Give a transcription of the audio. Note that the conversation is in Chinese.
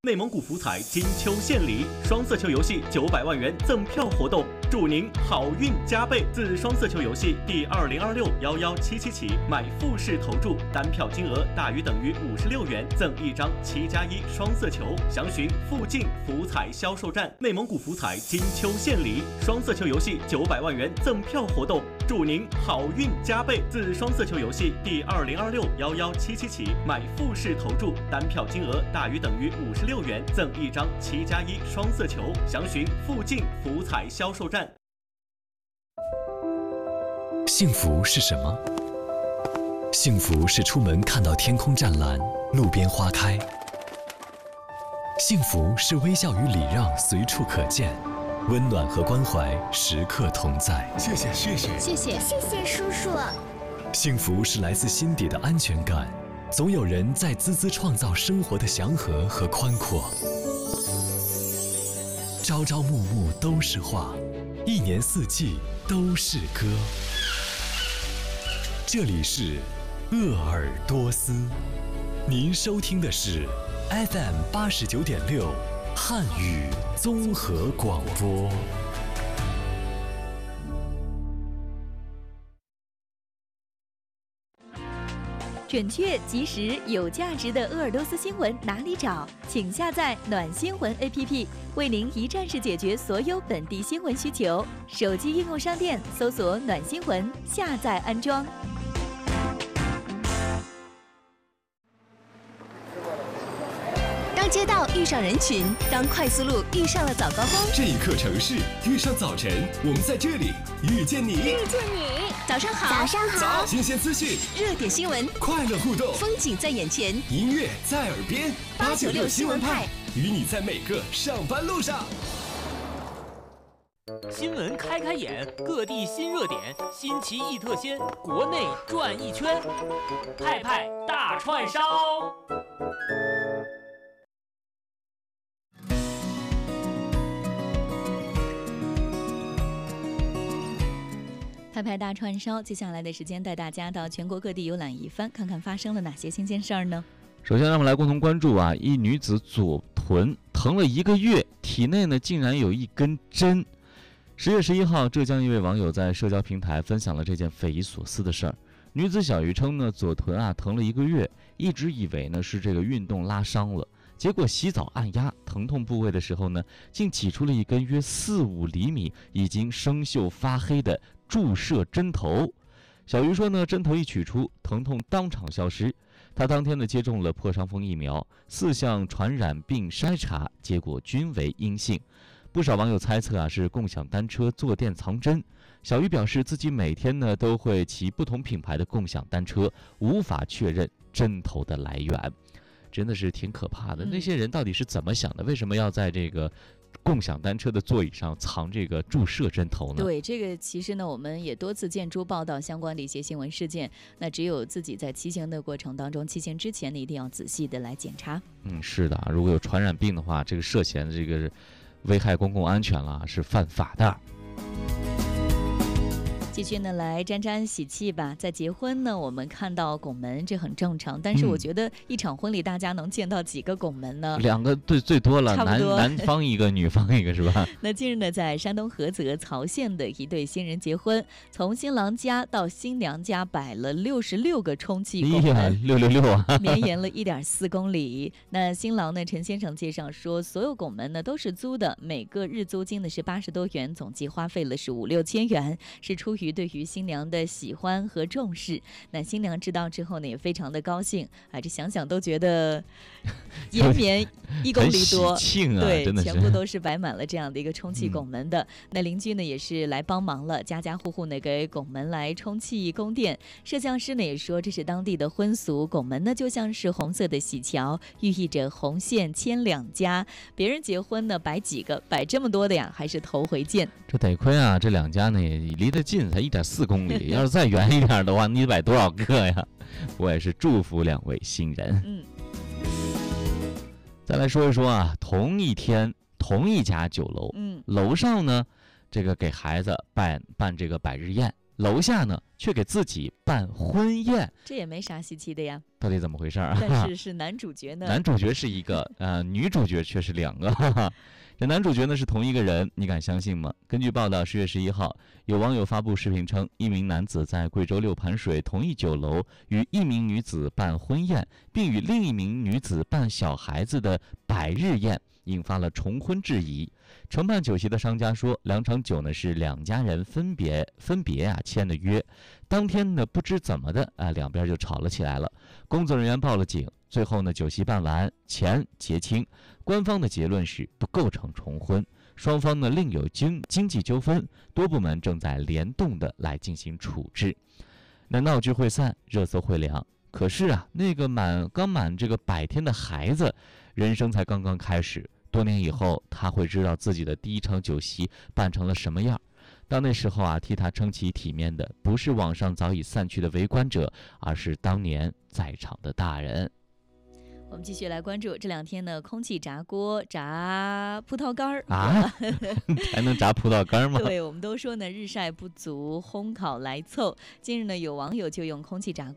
内蒙古福彩金秋献礼，双色球游戏900万元赠票活动，祝您好运加倍。自双色球游戏第2026-11777起，买复式投注，单票金额大于等于56元，赠一张7+1双色球。详询附近福彩销售站。内蒙古福彩金秋献礼，双色球游戏900万元赠票活动，祝您好运加倍。自双色球游戏第2026-11777起，买复式投注，单票金额大于等于56元，赠一张7+1双色球。详询附近福彩销售站。 幸福是什么？幸福是出门看到天空湛蓝，路边花开。幸福是微笑与礼让随处可见，温暖和关怀时刻同在。 谢谢叔叔。 幸福是来自心底的安全感，总有人在孜孜创造生活的祥和和宽阔。朝朝暮暮都是画，一年四季都是歌。这里是鄂尔多斯，您收听的是 FM89.6汉语综合广播。 准确、及时、有价值的鄂尔多斯新闻哪里找？请下载暖新闻 APP， 为您一站式解决所有本地新闻需求。手机应用商店搜索暖新闻，下载安装。 当街道遇上人群，当快速路遇上了早高峰， 这一刻城市遇上早晨，我们在这里遇见你。 早上好， 新鲜资讯， 热点新闻， 快乐互动， 风景在眼前， 音乐在耳边。896新闻派，与你在每个上班路上。 新闻开眼，各地新热点，新奇异特鲜，国内转一圈，派大串烧。 派大串烧，接下来的时间带大家到全国各地游览一番，看看发生了哪些新鲜事儿呢？ 首先让我们来共同关注一女子左臀疼了1个月，体内呢竟然有一根针。10月11号，浙江一位网友在社交平台分享了这件匪夷所思的事儿。女子小鱼称呢，左臀疼了1个月，一直以为呢是这个运动拉伤了，结果洗澡按压疼痛部位的时候呢，竟挤出了一根约4-5厘米、已经生锈发黑的注射针头。小鱼说呢，针头一取出，疼痛当场消失。他当天呢接种了破伤风疫苗，4项传染病筛查结果均为阴性。不少网友猜测是共享单车坐垫藏针。小鱼表示自己每天呢都会骑不同品牌的共享单车，无法确认针头的来源。真的是挺可怕的，那些人到底是怎么想的？为什么要在这个共享单车的座椅上藏这个注射针头呢？ 对，这个其实呢，我们也多次见诸报道相关的一些新闻事件。那只有自己在骑行的过程当中，骑行之前呢，一定要仔细的来检查。 是的，如果有传染病的话，这个涉嫌这个危害公共安全了，是犯法的。 继续呢，来沾沾喜气吧。在结婚呢，我们看到拱门，这很正常。但是我觉得一场婚礼，大家能见到几个拱门呢 ？2个最多了，男方一个，女方一个，是吧？ 那近日呢，在山东菏泽曹县的一对新人结婚，从新郎家到新娘家摆了66个充气拱门 ，666啊， 绵延了1.4公里。那新郎呢，陈先生介绍说，所有拱门呢都是租的，每个日租金呢是80多元，总计花费了是5-6千元，是出于对于新娘的喜欢和重视。那新娘知道之后呢，也非常的高兴这想想都觉得延绵1公里多，对， 真的是全部都是摆满了这样的一个充气拱门的。那邻居呢也是来帮忙了，家家户户呢给拱门来充气供电。摄像师呢也说，这是当地的婚俗，拱门呢就像是红色的喜桥，寓意着红线牵两家。别人结婚呢摆几个，摆这么多的呀，还是头回见。 这得亏这2家呢也离得近，才1.4公里，要是再远一点的话，你得摆多少个呀？我也是祝福2位新人。再来说一说同一天同一家酒楼，楼上呢这个给孩子办这个百日宴，楼下呢却给自己办婚宴， 这也没啥稀奇的呀。 到底怎么回事啊？ 但是是男主角呢？ 男主角是一个，女主角却是2个。这男主角呢是同一个人，你敢相信吗？根据报道，10月11号，有网友发布视频称，一名男子在贵州六盘水同一酒楼与一名女子办婚宴，并与另一名女子办小孩子的百日宴，引发了重婚质疑。承办酒席的商家说，2场酒呢是2家人分别签的约，当天呢不知怎么的两边就吵了起来了，工作人员报了警。最后呢，酒席办完，钱结清，官方的结论是不构成重婚，双方呢另有经济纠纷，多部门正在联动的来进行处置。那闹剧会散，热搜会凉，可是啊，那个刚满这个100天的孩子，人生才刚刚开始，多年以后他会知道自己的第一场酒席办成了什么样。到那时候啊，替他撑起体面的不是网上早已散去的围观者，而是当年在场的大人。 我们继续来关注这2天呢，空气炸锅炸葡萄干儿啊，还能炸葡萄干吗？ 对，我们都说呢，日晒不足，烘烤来凑。近日呢，有网友就用空气炸